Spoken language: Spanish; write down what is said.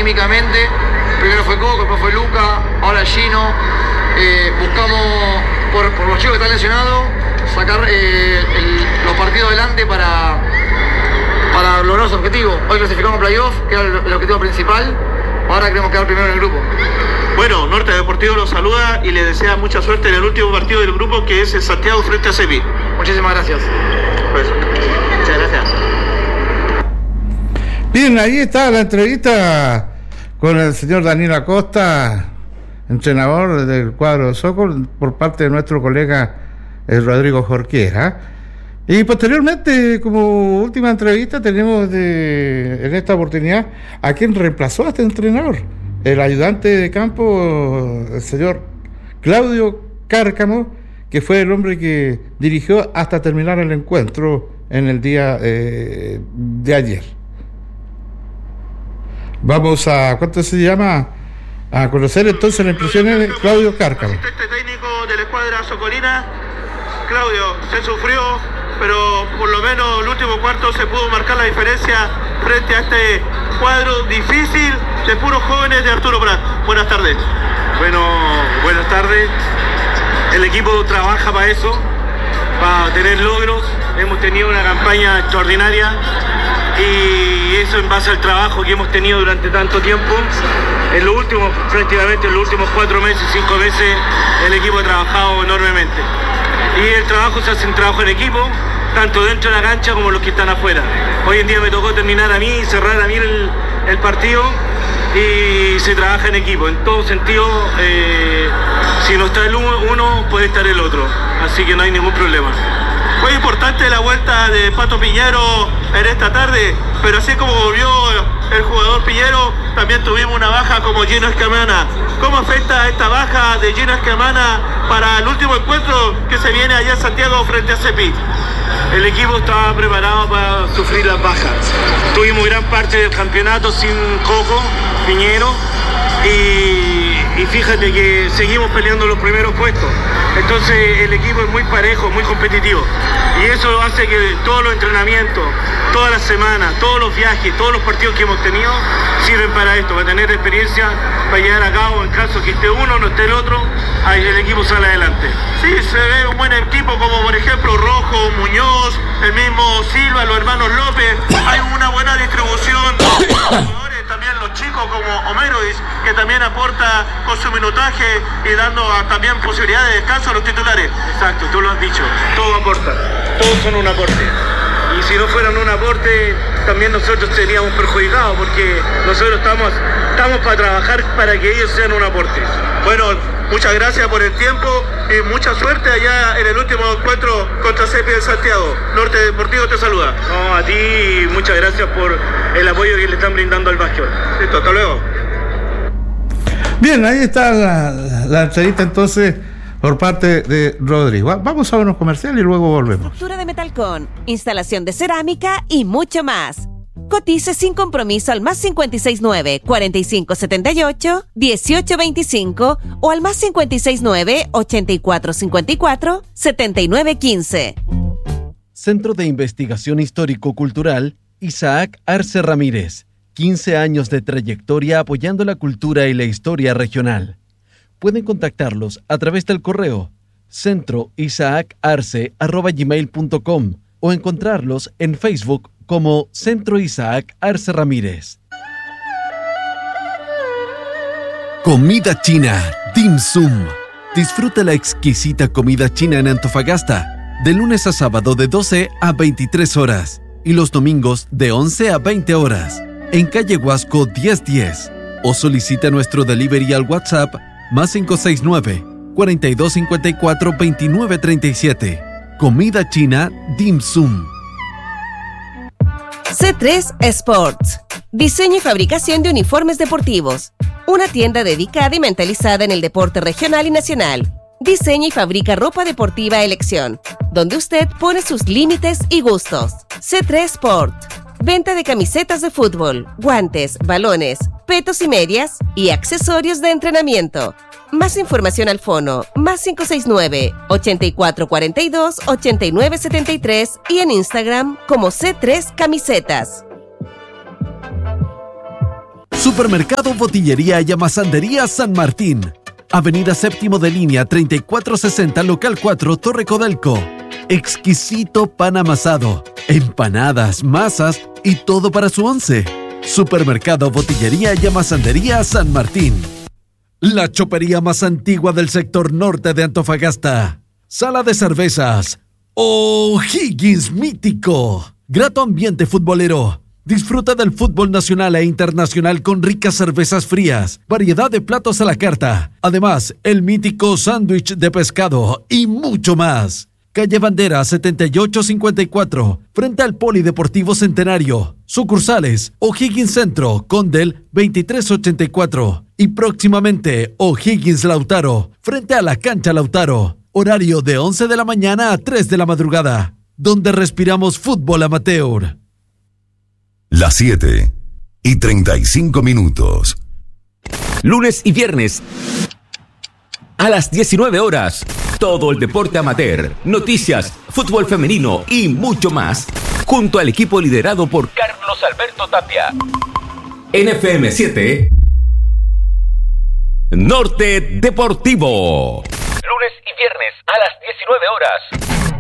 anímicamente. Primero fue Coco, después fue Luca, ahora Gino. Buscamos, por los chicos que están lesionados, sacar los partidos adelante para lograr su objetivo. Hoy clasificamos playoff, que era el objetivo principal. Ahora queremos quedar primero en el grupo. Bueno, Norte Deportivo los saluda y le desea mucha suerte en el último partido del grupo, que es el Santiago frente a CEPI. Muchísimas gracias. Pues, muchas gracias. Bien, ahí está la entrevista con el señor Daniel Acosta, entrenador del cuadro de Sokol, por parte de nuestro colega Rodrigo Jorquera. Y posteriormente, como última entrevista, tenemos en esta oportunidad a quien reemplazó a este entrenador, el ayudante de campo, el señor Claudio Cárcamo, que fue el hombre que dirigió hasta terminar el encuentro en el día de ayer. Vamos a, ¿cuánto se llama? A conocer entonces las impresiones de Claudio Cárcamo. Asistente técnico de la escuadra socolina. Claudio, se sufrió, pero por lo menos el último cuarto se pudo marcar la diferencia frente a este cuadro difícil de puros jóvenes de Arturo Prat. Buenas tardes. Bueno, buenas tardes. El equipo trabaja para eso, para tener logros. Hemos tenido una campaña extraordinaria y eso en base al trabajo que hemos tenido durante tanto tiempo. En los últimos, prácticamente en los últimos 4 meses, 5 meses, el equipo ha trabajado enormemente. Y el trabajo se hace un trabajo en equipo, tanto dentro de la cancha como los que están afuera. Hoy en día me tocó terminar a mí, cerrar a mí el partido, y se trabaja en equipo. En todo sentido, si no está el uno, puede estar el otro. Así que no hay ningún problema. Fue importante la vuelta de Pato Piñero en esta tarde, pero así como volvió el jugador Piñero, también tuvimos una baja como Gino Escamana. ¿Cómo afecta esta baja de Gino Escamana para el último encuentro que se viene allá en Santiago frente a CEPI? El equipo estaba preparado para sufrir las bajas. Tuvimos gran parte del campeonato sin Coco, Piñero, y fíjate que seguimos peleando los primeros puestos. Entonces el equipo es muy parejo, muy competitivo, y eso hace que todos los entrenamientos, todas las semanas, todos los viajes, todos los partidos que hemos tenido sirven para esto, para tener experiencia, para llevar a cabo en caso que esté uno, no esté el otro, ahí el equipo sale adelante. Sí, se ve un buen equipo como por ejemplo Rojo, Muñoz, el mismo Silva, los hermanos López. Hay una buena distribución de jugadores, también los chicos como Homerois, que también aporta con su minutaje y dando también posibilidad de descanso a los titulares. Exacto, tú lo has dicho, todo aporta, todos son un aporte. Y si no fueran un aporte, también nosotros seríamos perjudicados, porque nosotros estamos para trabajar para que ellos sean un aporte. Bueno, muchas gracias por el tiempo y mucha suerte allá en el último encuentro contra CEPI en Santiago. Norte Deportivo te saluda. No, a ti muchas gracias por el apoyo que le están brindando al básquetbol. Listo, hasta luego. Bien, ahí está la entrevista entonces por parte de Rodrigo. Vamos a unos comerciales y luego volvemos. Estructura de Metalcon, instalación de cerámica y mucho más. Cotice sin compromiso al más 569-4578-1825 o al más 569-8454-7915. Centro de Investigación Histórico-Cultural Isaac Arce Ramírez. 15 años de trayectoria apoyando la cultura y la historia regional. Pueden contactarlos a través del correo centroisaacarce@gmail.com o encontrarlos en Facebook como Centro Isaac Arce Ramírez. Comida china Dim Sum. Disfruta la exquisita comida china en Antofagasta, de lunes a sábado de 12 a 23 horas y los domingos de 11 a 20 horas, en calle Huasco 1010, o solicita nuestro delivery al WhatsApp más 569-4254-2937. Comida china Dim Sum. C3 Sports. Diseño y fabricación de uniformes deportivos. Una tienda dedicada y mentalizada en el deporte regional y nacional. Diseña y fabrica ropa deportiva a elección, donde usted pone sus límites y gustos. C3 Sport. Venta de camisetas de fútbol, guantes, balones, petos y medias y accesorios de entrenamiento. Más información al fono, más 569-8442-8973 y en Instagram como C3 Camisetas. Supermercado Botillería y Amasandería San Martín. Avenida Séptimo de Línea 3460, local 4, Torre Codelco. Exquisito pan amasado, empanadas, masas y todo para su once. Supermercado Botillería y Amasandería San Martín. La chopería más antigua del sector norte de Antofagasta. Sala de cervezas O'Higgins Mítico. Grato ambiente futbolero. Disfruta del fútbol nacional e internacional con ricas cervezas frías, variedad de platos a la carta. Además, el mítico sándwich de pescado y mucho más. Calle Bandera 7854, frente al Polideportivo Centenario. Sucursales: O'Higgins Centro, Condel 2384. Y próximamente O'Higgins Lautaro, frente a la cancha Lautaro. Horario de 11 de la mañana a 3 de la madrugada, donde respiramos fútbol amateur. Las 7:35. Lunes y viernes a las 19 horas. Todo el deporte amateur, noticias, fútbol femenino y mucho más, junto al equipo liderado por Carlos Alberto Tapia. En FM 7 Norte Deportivo. Lunes y viernes a las 19 horas.